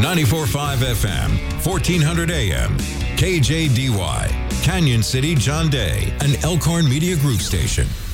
94.5 FM, 1400 AM, KJDY, Canyon City, John Day, an Elkhorn Media Group station.